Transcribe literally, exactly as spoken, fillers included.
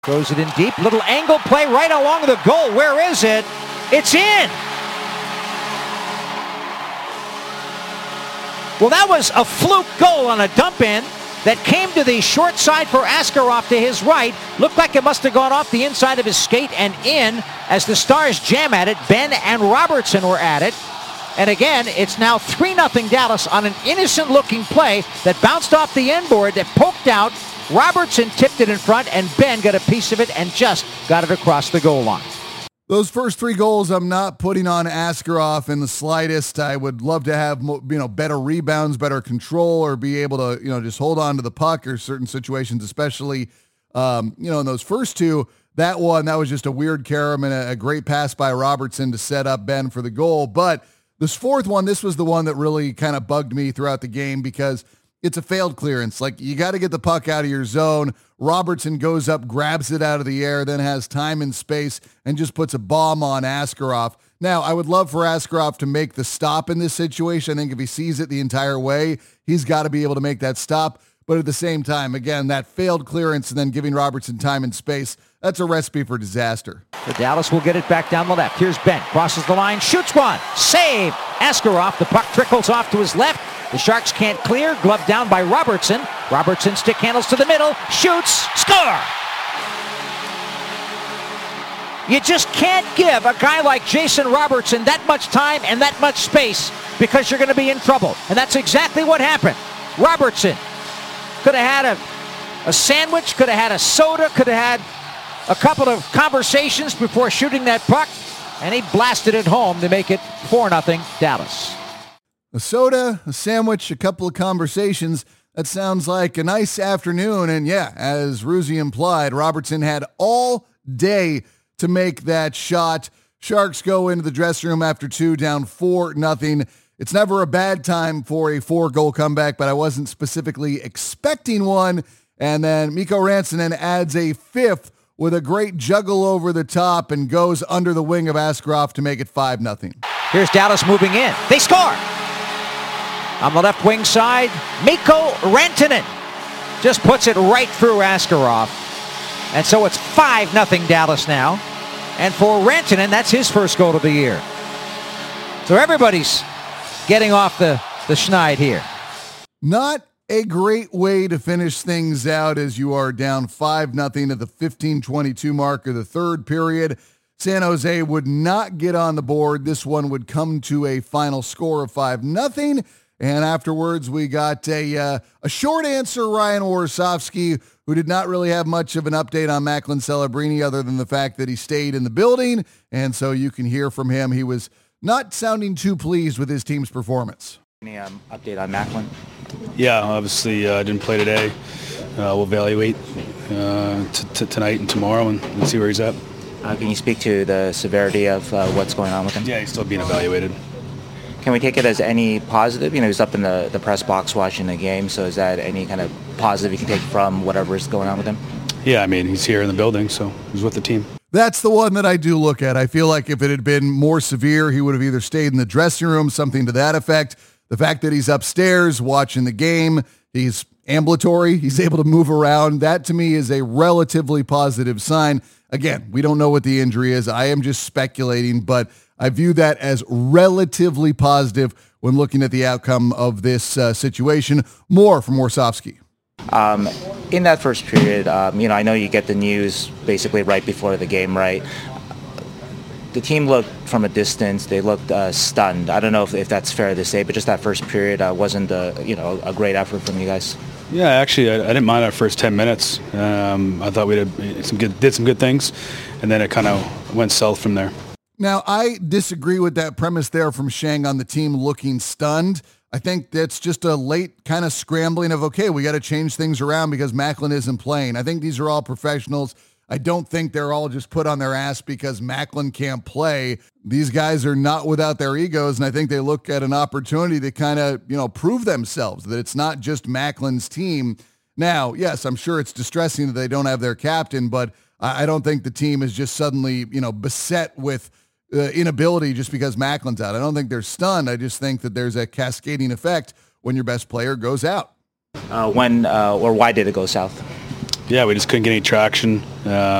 Throws it in deep. Little angle play right along the goal. Where is it? It's in. Well, that was a fluke goal on a dump in that came to the short side for Askarov to his right. Looked like it must have gone off the inside of his skate and in as the Stars jam at it. Benn and Robertson were at it. And again, it's now three nothing Dallas on an innocent-looking play that bounced off the end board, that poked out. Robertson tipped it in front, and Benn got a piece of it and just got it across the goal line. Those first three goals, I'm not putting on Askarov in the slightest. I would love to have, you know, better rebounds, better control, or be able to, you know, just hold on to the puck or certain situations, especially, um, you know, in those first two. That one, that was just a weird carom and a, a great pass by Robertson to set up Benn for the goal. But this fourth one, this was the one that really kind of bugged me throughout the game because it's a failed clearance. Like, you got to get the puck out of your zone. Robertson goes up, grabs it out of the air, then has time and space and just puts a bomb on Askarov. Now, I would love for Askarov to make the stop in this situation. I think if he sees it the entire way, he's got to be able to make that stop. But at the same time, again, that failed clearance and then giving Robertson time and space, that's a recipe for disaster. The Dallas will get it back down the left. Here's Benn, crosses the line, shoots one, save. Askarov, the puck trickles off to his left. The Sharks can't clear, gloved down by Robertson. Robertson stick handles to the middle, shoots, score! You just can't give a guy like Jason Robertson that much time and that much space because you're going to be in trouble. And that's exactly what happened. Robertson could have had a, a sandwich, could have had a soda, could have had a couple of conversations before shooting that puck, and he blasted it home to make it four nothing Dallas. A soda, a sandwich, a couple of conversations. That sounds like a nice afternoon. And yeah, as Ruzi implied, Robertson had all day to make that shot. Sharks go into the dressing room after two, down four nothing. It's never a bad time for a four-goal comeback, but I wasn't specifically expecting one. And then Mikko Rantanen adds a fifth with a great juggle over the top and goes under the wing of Askarov to make it five nothing. Here's Dallas moving in. They score! On the left wing side, Mikko Rantanen just puts it right through Askarov. And so it's five nothing Dallas now. And for Rantanen, that's his first goal of the year. So everybody's getting off the, the schneid here. Not a great way to finish things out as you are down five nothing at the fifteen twenty-two mark of the third period. San Jose would not get on the board. This one would come to a final score of five nothing. And afterwards, we got a uh, a short answer, Ryan Warsofsky, who did not really have much of an update on Macklin Celebrini other than the fact that he stayed in the building. And so you can hear from him. He was not sounding too pleased with his team's performance. Any um, update on Macklin? Yeah, obviously I uh, didn't play today. Uh, we'll evaluate uh, t- t- tonight and tomorrow and, and see where he's at. Uh, can you speak to the severity of uh, what's going on with him? Yeah, he's still being evaluated. Can we take it as any positive? You know, he's up in the, the press box watching the game, so is that any kind of positive you can take from whatever is going on with him? Yeah, I mean, he's here in the building, so he's with the team. That's the one that I do look at. I feel like if it had been more severe, he would have either stayed in the dressing room, something to that effect. The fact that he's upstairs watching the game, he's ambulatory, he's able to move around. That to me is a relatively positive sign. Again, we don't know what the injury is. I am just speculating, but I view that as relatively positive when looking at the outcome of this uh, situation. More from Warsofsky. Um, in that first period, um, you know, I know you get the news basically right before the game, right? The team looked from a distance, they looked uh, stunned. I don't know if, if that's fair to say, but just that first period uh, wasn't a, you know, a great effort from you guys. Yeah, actually, I, I didn't mind our first ten minutes. Um, I thought we did some good, did some good things, and then it kind of went south from there. Now, I disagree with that premise there from Shang on the team looking stunned. I think that's just a late kind of scrambling of, okay, we got to change things around because Macklin isn't playing. I think these are all professionals. I don't think they're all just put on their ass because Macklin can't play. These guys are not without their egos, and I think they look at an opportunity to kind of, you know, prove themselves, that it's not just Macklin's team. Now, yes, I'm sure it's distressing that they don't have their captain, but I don't think the team is just suddenly, you know, beset with uh, inability just because Macklin's out. I don't think they're stunned. I just think that there's a cascading effect when your best player goes out. Uh, when uh, or why did it go south? yeah, we just couldn't get any traction. Uh,